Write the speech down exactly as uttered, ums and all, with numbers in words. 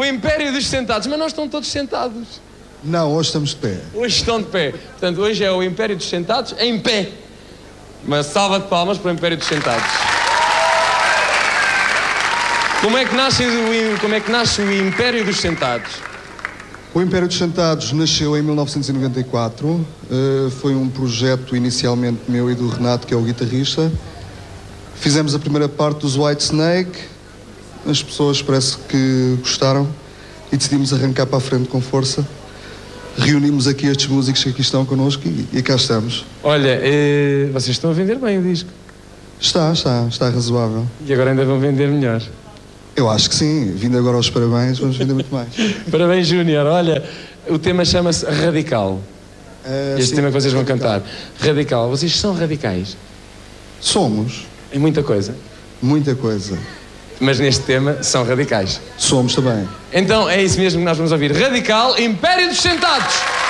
o Império dos Sentados. Mas nós estão todos sentados. Não, hoje estamos de pé. Hoje estão de pé. Portanto, hoje é o Império dos Sentados em pé. Uma salva de palmas para o Império dos Sentados. Como é que nasce o, como é que nasce o Império dos Sentados? O Império dos Sentados nasceu em mil novecentos e noventa e quatro. Uh, foi um projeto inicialmente meu e do Renato, que é o guitarrista. Fizemos a primeira parte dos Whitesnake. As pessoas parece que gostaram e decidimos arrancar para a frente com força. Reunimos aqui estes músicos que aqui estão connosco e, e cá estamos. Olha, eh, vocês estão a vender bem o disco. Está, está, está razoável. E agora ainda vão vender melhor. Eu acho que sim. Vindo agora aos parabéns, vamos vender muito mais. Parabéns, Júnior. Olha, o tema chama-se Radical. Uh, este sim, tema que vocês vão radical. cantar. Radical. Vocês são radicais? Somos. Em muita coisa. Muita coisa. Mas neste tema são radicais. Somos também. Então é isso mesmo que nós vamos ouvir. Radical, Império dos Sentados.